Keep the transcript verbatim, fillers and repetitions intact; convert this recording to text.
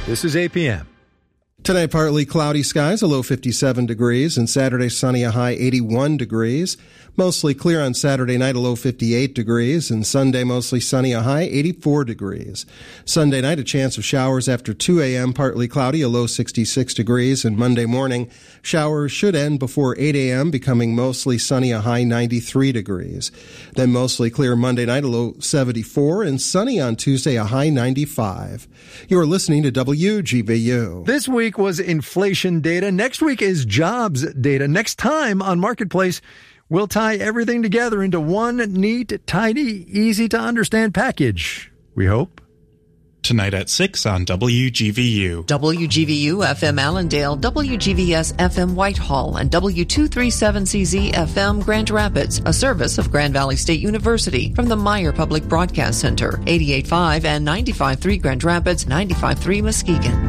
This is A P M. Tonight, partly cloudy skies, a low fifty-seven degrees, and Saturday, sunny, a high eighty-one degrees. Mostly clear on Saturday night, a low fifty-eight degrees, and Sunday, mostly sunny, a high eighty-four degrees. Sunday night, a chance of showers after two a.m., partly cloudy, a low sixty-six degrees, and Monday morning, showers should end before eight a.m., becoming mostly sunny, a high ninety-three degrees. Then mostly clear Monday night, a low seventy-four, and sunny on Tuesday, a high ninety-five. You're listening to W G V U. This week was inflation data. Next week is jobs data. Next time on Marketplace, we'll tie everything together into one neat, tidy, easy-to-understand package. We hope. Tonight at six on W G V U. W G V U F M Allendale, W G V S F M Whitehall, and W two thirty-seven C Z F M Grand Rapids, a service of Grand Valley State University from the Meyer Public Broadcast Center, eighty-eight point five and ninety-five point three Grand Rapids, ninety-five point three Muskegon.